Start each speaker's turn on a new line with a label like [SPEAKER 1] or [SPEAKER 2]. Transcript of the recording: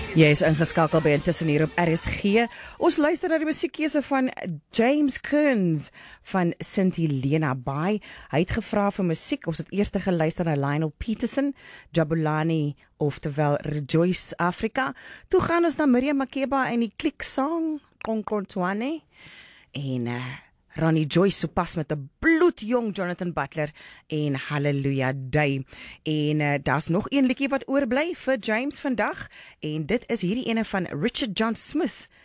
[SPEAKER 1] Jy is ingeskakel by Intussen hier op RSG. Ons luister na die musiekkeuse van James Kearns van St. Helena Bay. Hy het gevra vir musiek. Ons het eers geluister na Lionel Peterson, Jabulani, oftewel Rejoice Africa. Toe gaan ons na Miriam Makeba en die klikksong Konkortwane. En Ronnie Joyce sopas met 'n bloedjong Jonathan Butler en Hallelujah Day. En daar's nog een liedjie wat oorbly vir James vandag en dit is hierdie ene van Richard John Smith